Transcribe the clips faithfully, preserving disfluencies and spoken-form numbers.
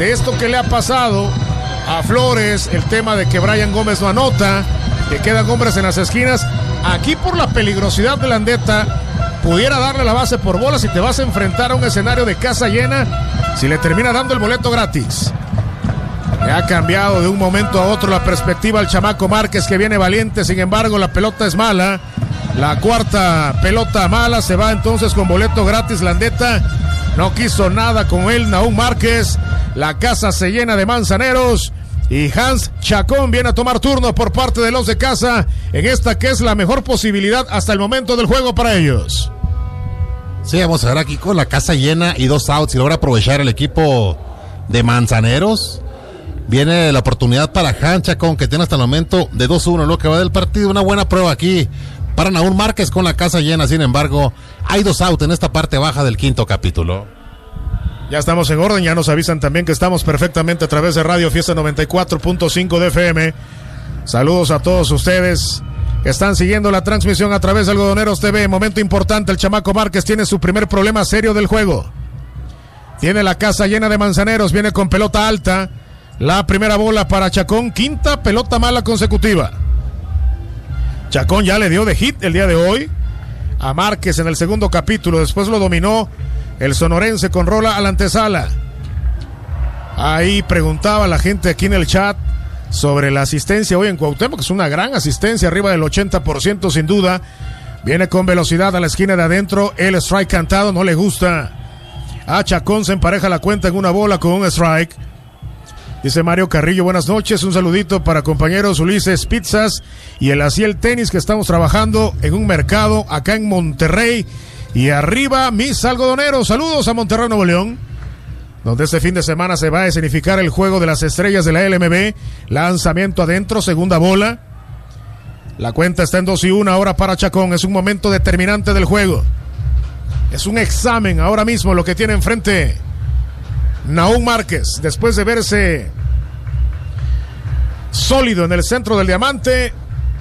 de esto que le ha pasado a Flores, el tema de que Brian Gómez no anota, que quedan hombres en las esquinas, aquí por la peligrosidad de Landeta, pudiera darle la base por bola si te vas a enfrentar a un escenario de casa llena, si le termina dando el boleto gratis. Le ha cambiado de un momento a otro la perspectiva al chamaco Márquez, que viene valiente, sin embargo la pelota es mala. La cuarta pelota mala, se va entonces con boleto gratis Landeta. No quiso nada con él Nahum Márquez. La casa se llena de manzaneros y Hans Chacón viene a tomar turno por parte de los de casa en esta que es la mejor posibilidad hasta el momento del juego para ellos. Sí, vamos a ver aquí con la casa llena y dos outs y logra aprovechar el equipo de Manzaneros. Viene la oportunidad para Hans Chacón, que tiene hasta el momento de dos uno lo que va del partido. Una buena prueba aquí para Nahum Márquez con la casa llena. Sin embargo, hay dos outs en esta parte baja del quinto capítulo. Ya estamos en orden, ya nos avisan también que estamos perfectamente a través de Radio Fiesta noventa y cuatro punto cinco de F M. Saludos a todos ustedes que están siguiendo la transmisión a través de Algodoneros T V. Momento importante, el chamaco Márquez tiene su primer problema serio del juego. Tiene la casa llena de manzaneros, viene con pelota alta. La primera bola para Chacón, quinta pelota mala consecutiva. Chacón ya le dio de hit el día de hoy a Márquez en el segundo capítulo, después lo dominó el sonorense con rola a la antesala. Ahí preguntaba la gente aquí en el chat sobre la asistencia hoy en Cuauhtémoc, que es una gran asistencia, arriba del ochenta por ciento sin duda. Viene con velocidad a la esquina de adentro, el strike cantado, no le gusta. A Chacón se empareja la cuenta en una bola con un strike. Dice Mario Carrillo, buenas noches, un saludito para compañeros Ulises Pizzas y el Aciel Tenis, que estamos trabajando en un mercado acá en Monterrey. Y arriba mis algodoneros, saludos a Monterrey, Nuevo León, donde este fin de semana se va a escenificar el juego de las estrellas de la L M B. Lanzamiento adentro, segunda bola. La cuenta está en dos y uno ahora para Chacón, es un momento determinante del juego. Es un examen ahora mismo lo que tiene enfrente Nahum Márquez, después de verse sólido en el centro del diamante.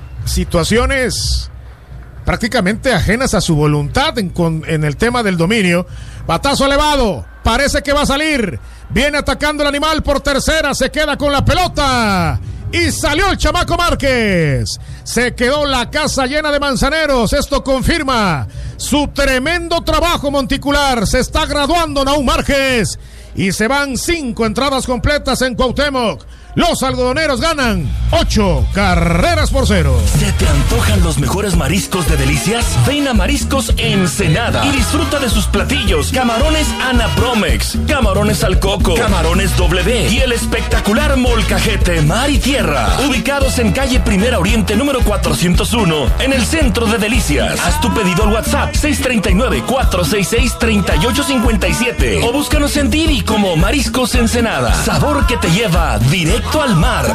Situaciones prácticamente ajenas a su voluntad en, con, en el tema del dominio. Batazo elevado, parece que va a salir. Viene atacando el animal por tercera, se queda con la pelota y salió el chamaco Márquez. Se quedó la casa llena de manzaneros. Esto confirma su tremendo trabajo monticular. Se está graduando Nahum Márquez y se van cinco entradas completas en Cuauhtémoc. Los algodoneros ganan ocho carreras por cero. ¿Se te antojan los mejores mariscos de Delicias? Ven a Mariscos Ensenada y disfruta de sus platillos. Camarones Ana Promex, camarones al coco, camarones W y el espectacular molcajete mar y tierra. Ubicados en calle Primera Oriente número cuatrocientos uno, en el centro de Delicias. Haz tu pedido al WhatsApp seis tres nueve, cuatro seis seis, tres ocho cinco siete o búscanos en Didi como Mariscos Ensenada. Sabor que te lleva directo al mar.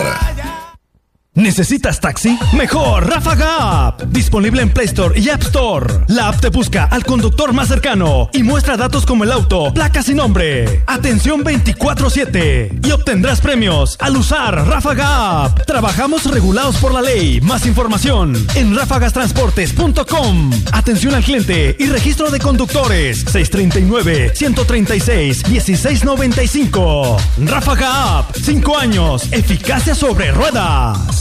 ¿Necesitas taxi? Mejor Ráfaga App. Disponible en Play Store y App Store. La app te busca al conductor más cercano y muestra datos como el auto, placas y nombre. Atención veinticuatro siete. Y obtendrás premios al usar Ráfaga App. Trabajamos regulados por la ley. Más información en ráfagas transportes punto com. Atención al cliente y registro de conductores. seis tres nueve, uno tres seis, uno seis nueve cinco. Ráfaga App. Cinco años. Eficacia sobre ruedas.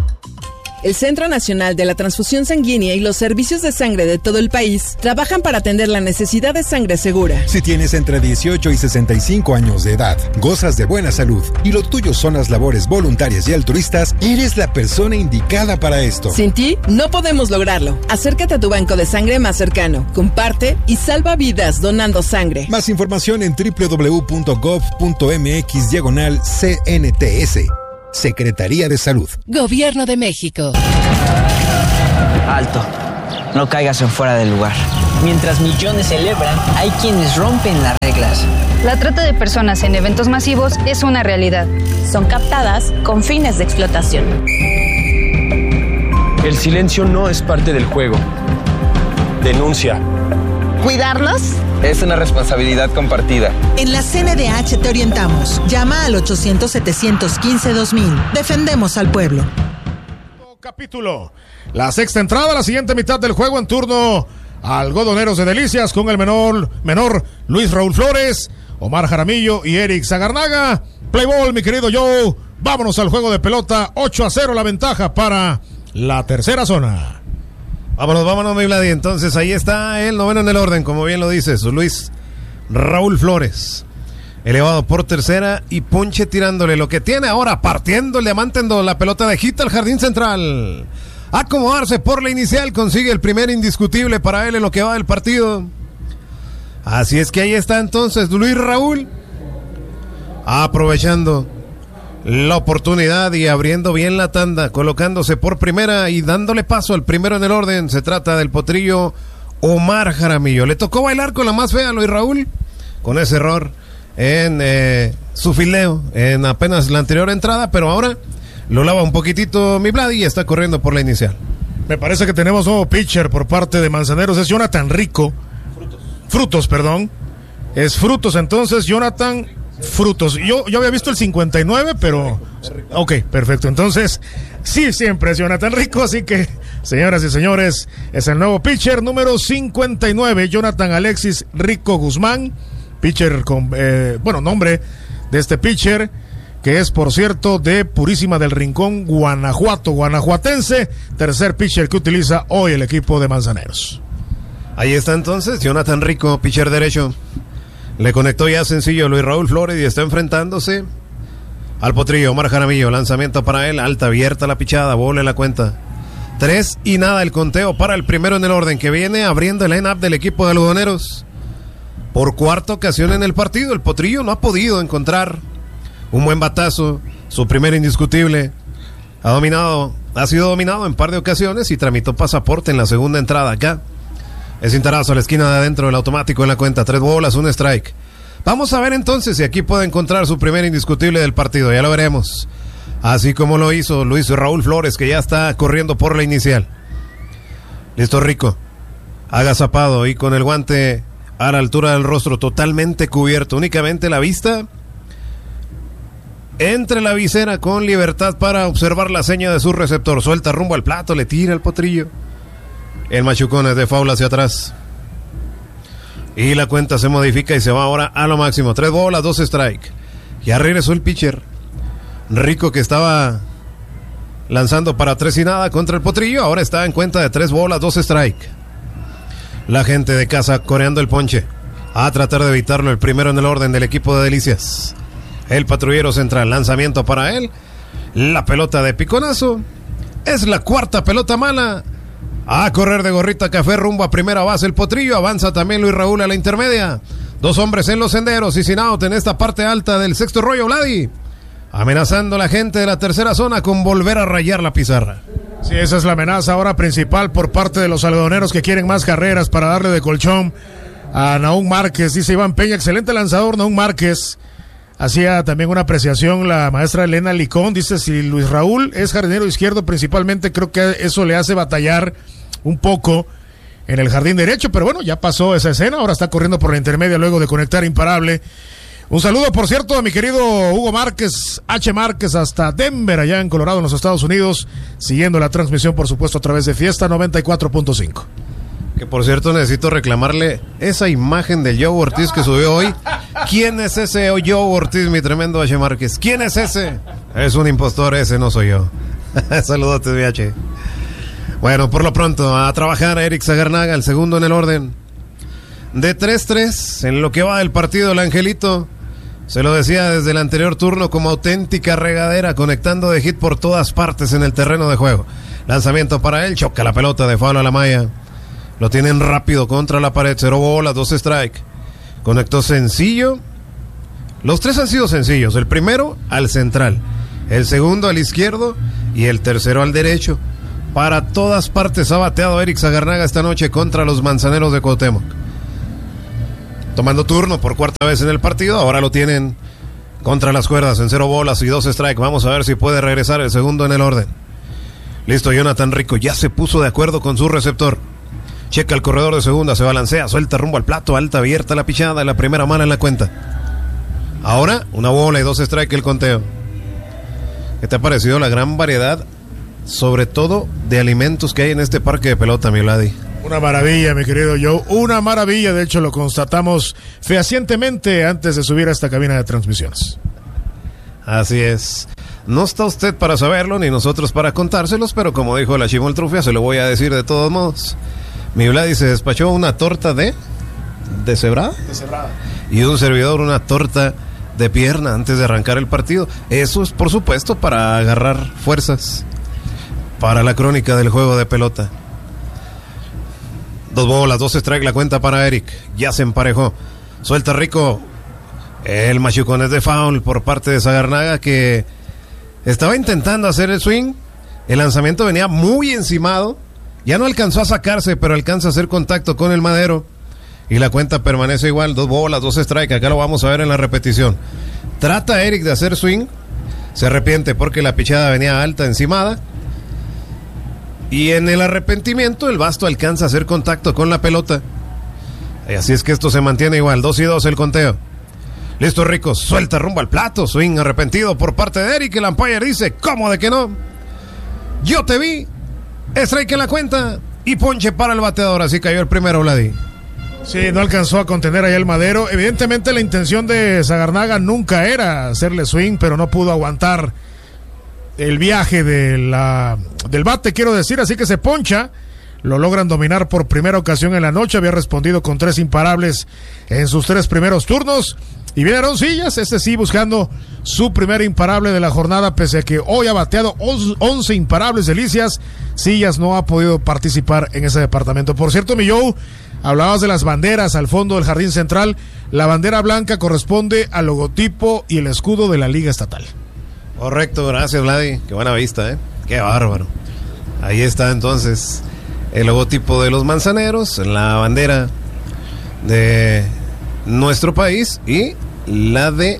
El Centro Nacional de la Transfusión Sanguínea y los servicios de sangre de todo el país trabajan para atender la necesidad de sangre segura. Si tienes entre dieciocho y sesenta y cinco años de edad, gozas de buena salud y lo tuyo son las labores voluntarias y altruistas, eres la persona indicada para esto. Sin ti, no podemos lograrlo. Acércate a tu banco de sangre más cercano, comparte y salva vidas donando sangre. Más información en doble u doble u doble u punto gov punto mx diagonal C N T S. Secretaría de Salud. Gobierno de México. Alto. No caigas en fuera del lugar. Mientras millones celebran, hay quienes rompen las reglas. La trata de personas en eventos masivos es una realidad. Son captadas con fines de explotación. El silencio no es parte del juego. Denuncia. ¿Cuidarlos? Es una responsabilidad compartida. En la C N D H te orientamos. Llama al ochocientos, setecientos quince, dos mil. Defendemos al pueblo. Capítulo. La sexta entrada, la siguiente mitad del juego en turno algodoneros de Delicias con el menor, menor Luis Raúl Flores, Omar Jaramillo y Eric Zagarnaga. Play ball, mi querido Joe. Vámonos al juego de pelota. ocho a cero la ventaja para la tercera zona. Vámonos, vámonos, mi Vladi. Entonces ahí está el noveno en el orden, como bien lo dices, Luis Raúl Flores. Elevado por tercera y Ponche tirándole lo que tiene ahora, partiendo el diamante en dos. La pelota de hit al jardín central. Acomodarse por la inicial, consigue el primer indiscutible para él en lo que va del partido. Así es que ahí está entonces Luis Raúl, aprovechando la oportunidad y abriendo bien la tanda, colocándose por primera y dándole paso al primero en el orden. Se trata del potrillo Omar Jaramillo. Le tocó bailar con la más fea a Luis Raúl, con ese error en eh, su fildeo en apenas la anterior entrada, pero ahora lo lava un poquitito mi Vlad y está corriendo por la inicial. Me parece que tenemos nuevo pitcher por parte de Manzaneros, es Jonathan Rico. Frutos. Frutos, perdón. Es Frutos, entonces Jonathan Frutos. Yo, yo había visto el cincuenta y nueve, pero... Ok, perfecto. Entonces, sí, siempre es Jonathan Rico, así que, señoras y señores, es el nuevo pitcher número cincuenta y nueve, Jonathan Alexis Rico Guzmán. Pitcher con, eh, bueno, nombre de este pitcher, que es, por cierto, de Purísima del Rincón, Guanajuato, guanajuatense. Tercer pitcher que utiliza hoy el equipo de Manzaneros. Ahí está entonces Jonathan Rico, pitcher derecho. Le conectó ya sencillo Luis Raúl Flores y está enfrentándose al potrillo Omar Jaramillo. Lanzamiento para él, alta, abierta la pichada, bola en la cuenta. Tres y nada el conteo para el primero en el orden, que viene abriendo el line-up del equipo de algodoneros. Por cuarta ocasión en el partido, el potrillo no ha podido encontrar un buen batazo. Su primer indiscutible ha dominado, ha sido dominado en par de ocasiones y tramitó pasaporte en la segunda entrada acá. Es cintarazo a la esquina de adentro del automático en la cuenta. Tres bolas, un strike. Vamos a ver entonces si aquí puede encontrar su primer indiscutible del partido. Ya lo veremos. Así como lo hizo Luis Raúl Flores, que ya está corriendo por la inicial. Listo, Rico. Agazapado y con el guante a la altura del rostro, totalmente cubierto. Únicamente la vista entre la visera, con libertad para observar la seña de su receptor. Suelta rumbo al plato, le tira el potrillo. El machucón es de foul hacia atrás. Y la cuenta se modifica y se va ahora a lo máximo. Tres bolas, dos strike. Ya regresó el pitcher Rico, que estaba lanzando para tres y nada contra el potrillo. Ahora está en cuenta de tres bolas, dos strike. La gente de casa coreando el ponche. A tratar de evitarlo, el primero en el orden del equipo de Delicias. El patrullero central, lanzamiento para él. La pelota de piconazo. Es la cuarta pelota mala. A correr de gorrita café rumbo a primera base el potrillo. Avanza también Luis Raúl a la intermedia. Dos hombres en los senderos y sin out en esta parte alta del sexto rollo, Vladi. Amenazando a la gente de la tercera zona con volver a rayar la pizarra. Sí, esa es la amenaza ahora principal por parte de los algodoneros, que quieren más carreras para darle de colchón a Nahum Márquez. Dice Iván Peña, excelente lanzador Nahum Márquez. Hacía también una apreciación la maestra Elena Licón. Dice, si Luis Raúl es jardinero izquierdo principalmente, creo que eso le hace batallar un poco en el jardín derecho, pero bueno, ya pasó esa escena, ahora está corriendo por la intermedia luego de conectar imparable. Un saludo, por cierto, a mi querido Hugo Márquez, H. Márquez, hasta Denver, allá en Colorado, en los Estados Unidos, siguiendo la transmisión, por supuesto, a través de Fiesta noventa y cuatro punto cinco. Que por cierto necesito reclamarle esa imagen de Joe Ortiz que subió hoy. ¿Quién es ese Joe Ortiz, mi tremendo H. Márquez? ¿Quién es ese? Es un impostor, ese no soy yo. Saludotes, mi H. Bueno, por lo pronto, a trabajar a Eric Zagarnaga, el segundo en el orden. De tres tres, en lo que va del partido, el Angelito, se lo decía desde el anterior turno, como auténtica regadera, conectando de hit por todas partes en el terreno de juego. Lanzamiento para él, choca la pelota de foul a la malla. Lo tienen rápido contra la pared, cero bolas, dos strike. Conectó sencillo. Los tres han sido sencillos, el primero al central, el segundo al izquierdo y el tercero al derecho. Para todas partes ha bateado Eric Zagarnaga esta noche contra los Manzaneros de Cuauhtémoc. Tomando turno por cuarta vez en el partido, ahora lo tienen contra las cuerdas en cero bolas y dos strike. Vamos a ver si puede regresar el segundo en el orden. Listo, Jonathan Rico ya se puso de acuerdo con su receptor. Checa el corredor de segunda, se balancea, suelta rumbo al plato, alta, abierta la pichada, la primera mala en la cuenta. Ahora, una bola y dos strike el conteo. ¿Qué te ha parecido la gran variedad, sobre todo de alimentos que hay en este parque de pelota, mi Vladi? Una maravilla, mi querido Joe, una maravilla. De hecho, lo constatamos fehacientemente antes de subir a esta cabina de transmisiones. Así es. No está usted para saberlo, ni nosotros para contárselos, pero como dijo la Chimoltrufia, se lo voy a decir de todos modos. Mi Vladi se despachó una torta de... ¿De cebrada? De cebrada. Y un servidor una torta de pierna antes de arrancar el partido. Eso es, por supuesto, para agarrar fuerzas para la crónica del juego de pelota. Dos bolas, dos strike, la cuenta para Eric. Ya se emparejó. Suelta Rico. El machucón es de foul por parte de Sagarnaga, que estaba intentando hacer el swing. El lanzamiento venía muy encimado. Ya no alcanzó a sacarse, pero alcanza a hacer contacto con el madero. Y la cuenta permanece igual. Dos bolas, dos strike. Acá lo vamos a ver en la repetición. Trata Eric de hacer swing. Se arrepiente porque la pichada venía alta, encimada. Y en el arrepentimiento el basto alcanza a hacer contacto con la pelota. Y así es que esto se mantiene igual. Dos y dos el conteo. Listo Rico, suelta rumbo al plato. Swing arrepentido por parte de Eric. El umpire dice, ¿cómo de que no? Yo te vi. Strike en la cuenta. Y ponche para el bateador. Así cayó el primero, Vladi. Sí, no alcanzó a contener ahí el madero. Evidentemente la intención de Sagarnaga nunca era hacerle swing, pero no pudo aguantar el viaje de la, del bate, quiero decir, así que se poncha. Lo logran dominar por primera ocasión en la noche. Había respondido con tres imparables en sus tres primeros turnos. Y viene Aaron Sillas, este sí buscando su primer imparable de la jornada, pese a que hoy ha bateado once imparables delicias. Sillas no ha podido participar en ese departamento. Por cierto, mi Joe, hablabas de las banderas al fondo del jardín central. La bandera blanca corresponde al logotipo y el escudo de la Liga Estatal. Correcto, gracias Vladi. Qué buena vista, ¿eh? Qué bárbaro. Ahí está entonces el logotipo de los Manzaneros, la bandera de nuestro país y la de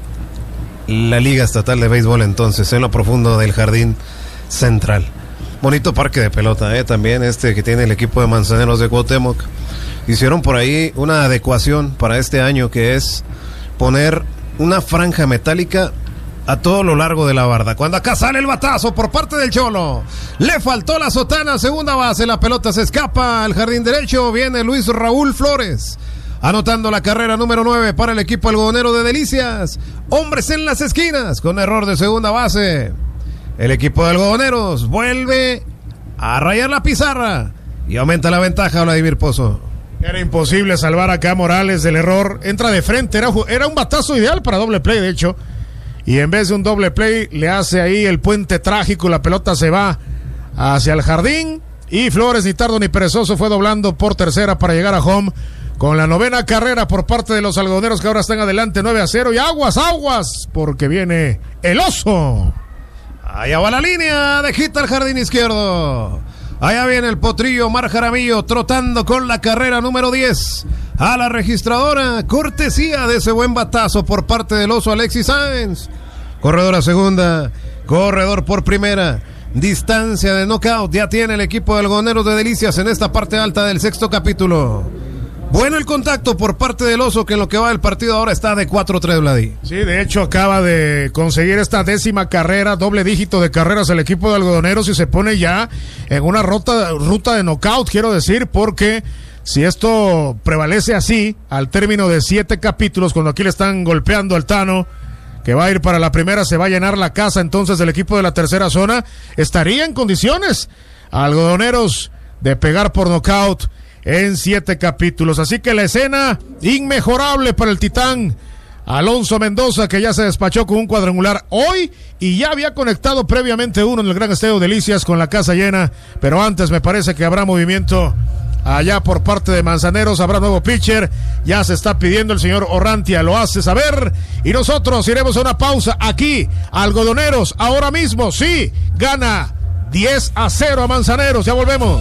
la Liga Estatal de Béisbol, entonces, en lo profundo del jardín central. Bonito parque de pelota, ¿eh? También este que tiene el equipo de Manzaneros de Cuauhtémoc. Hicieron por ahí una adecuación para este año, que es poner una franja metálica a todo lo largo de la barda. Cuando acá sale el batazo por parte del Cholo, le faltó la sotana, segunda base, la pelota se escapa al jardín derecho. Viene Luis Raúl Flores anotando la carrera número nueve para el equipo algodonero de Delicias. Hombres en las esquinas con error de segunda base. El equipo de algodoneros vuelve a rayar la pizarra y aumenta la ventaja a Vladimir Pozo. Era imposible salvar acá a Morales del error. Entra de frente, era, era un batazo ideal para doble play, de hecho. Y en vez de un doble play, le hace ahí el puente trágico. La pelota se va hacia el jardín. Y Flores, ni tardo ni perezoso, fue doblando por tercera para llegar a home con la novena carrera por parte de los algodoneros, que ahora están adelante nueve a cero. Y aguas, aguas, porque viene el oso. Allá va la línea de hit al jardín izquierdo. Allá viene el potrillo Omar Jaramillo trotando con la carrera número diez a la registradora, cortesía de ese buen batazo por parte del oso Alexis Sáenz. Corredor a segunda, corredor por primera, distancia de knockout ya tiene el equipo de algodoneros de Delicias en esta parte alta del sexto capítulo. Bueno el contacto por parte del oso, que en lo que va del partido ahora está de cuatro tres, Vladi. Sí, de hecho acaba de conseguir esta décima carrera, doble dígito de carreras el equipo de algodoneros, y se pone ya en una ruta, ruta de knockout, quiero decir, porque si esto prevalece así, al término de siete capítulos, cuando aquí le están golpeando al Tano, que va a ir para la primera, se va a llenar la casa entonces del equipo de la tercera zona, estaría en condiciones algodoneros de pegar por knockout en siete capítulos. Así que la escena inmejorable para el titán Alonso Mendoza, que ya se despachó con un cuadrangular hoy y ya había conectado previamente uno en el Gran Estadio Delicias con la casa llena, pero antes me parece que habrá movimiento allá por parte de Manzaneros. Habrá nuevo pitcher, ya se está pidiendo, el señor Orrantia lo hace saber, y nosotros iremos a una pausa aquí. Algodoneros ahora mismo sí gana diez a cero a Manzaneros. Ya volvemos.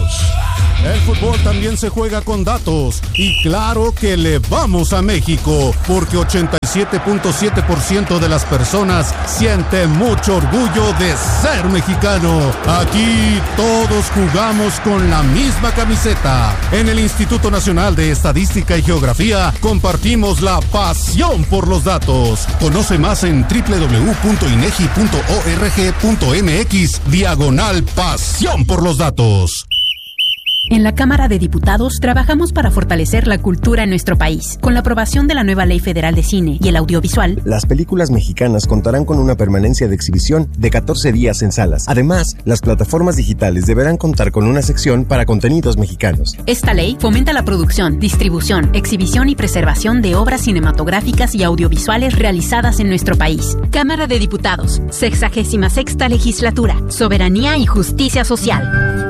El fútbol también se juega con datos, y claro que le vamos a México, porque ochenta y siete punto siete por ciento de las personas sienten mucho orgullo de ser mexicano. Aquí todos jugamos con la misma camiseta. En el Instituto Nacional de Estadística y Geografía compartimos la pasión por los datos. Conoce más en doble u doble u doble u punto inegi punto org punto mx diagonal pasión por los datos. En la Cámara de Diputados trabajamos para fortalecer la cultura en nuestro país. Con la aprobación de la nueva Ley Federal de Cine y el Audiovisual, las películas mexicanas contarán con una permanencia de exhibición de catorce días en salas. Además, las plataformas digitales deberán contar con una sección para contenidos mexicanos. Esta ley fomenta la producción, distribución, exhibición y preservación de obras cinematográficas y audiovisuales realizadas en nuestro país. Cámara de Diputados, sexagésima sexta legislatura, soberanía y justicia social.